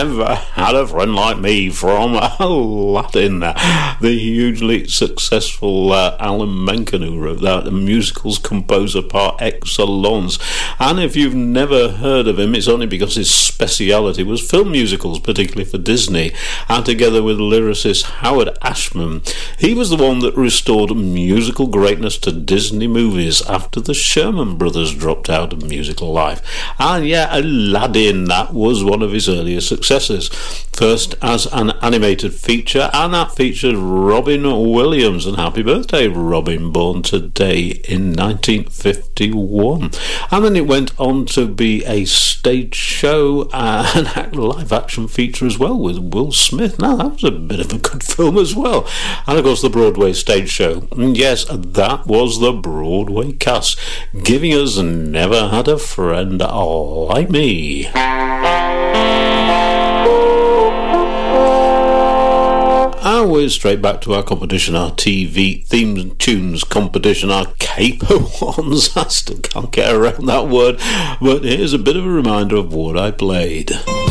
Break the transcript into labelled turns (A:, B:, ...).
A: Never Had a Friend Like Me from Aladdin, the hugely successful Alan Menken, who wrote that, the musicals composer par excellence. And if you've never heard of him, it's only because his speciality was film musicals, particularly for Disney, and together with lyricist Howard Ashman, he was the one that restored musical greatness to Disney movies after the Sherman Brothers dropped out of musical life. And yeah, Aladdin, that was one of his earlier successes, first as an animated feature, and that featured Robin Williams. And happy birthday, Robin, born today in 1951. And then it went on to be a stage show and a live action feature as well with Will Smith. Now that was a bit of a good film as well. And of course the Broadway stage show, yes, that was the Broadway cast, giving us Never Had a Friend Like Me. And we're straight back to our competition, our TV themes and tunes competition, our caper ones. I still can't get around that word, but here's a bit of a reminder of what I played.